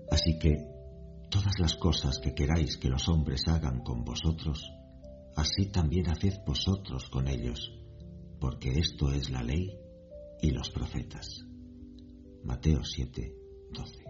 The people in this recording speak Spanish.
Así que todas las cosas que queráis que los hombres hagan con vosotros, así también haced vosotros con ellos, porque esto es la ley y los profetas. Mateo 7:12.